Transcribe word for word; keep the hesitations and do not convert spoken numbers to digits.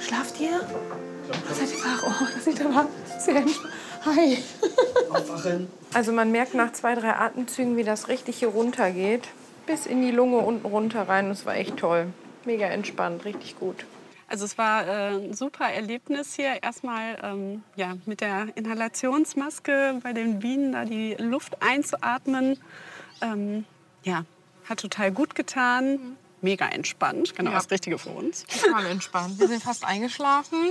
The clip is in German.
Schlaft ihr? Seid ihr wach? Oh, das sieht aber sehr entspannt. Hi. Aufwachen. Also man merkt nach zwei, drei Atemzügen, wie das richtig hier runter geht. Bis in die Lunge unten runter rein. Das war echt toll. Mega entspannt, richtig gut. Also es war äh, ein super Erlebnis hier. Erstmal ähm, ja, mit der Inhalationsmaske bei den Bienen da die Luft einzuatmen. Ähm, ja, hat total gut getan. Mega entspannt, genau Ja. das Richtige für uns. Total entspannt. Wir sind fast eingeschlafen.